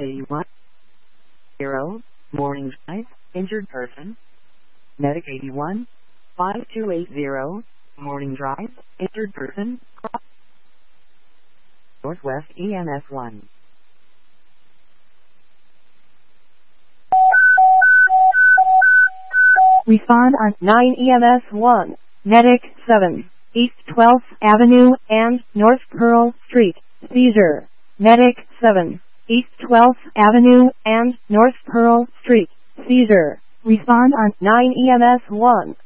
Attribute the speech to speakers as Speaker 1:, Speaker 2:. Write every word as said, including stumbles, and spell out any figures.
Speaker 1: eighty-one. zero, Morning Drive, injured person. Medic eighty-one. five two eight zero, Morning Drive, injured person. Northwest E M S one.
Speaker 2: Respond on nine E M S one, Medic seven, East twelfth Avenue and North Pearl Street, seizure. Medic seven, East twelfth Avenue and North Pearl Street, seizure. Respond on nine E M S one.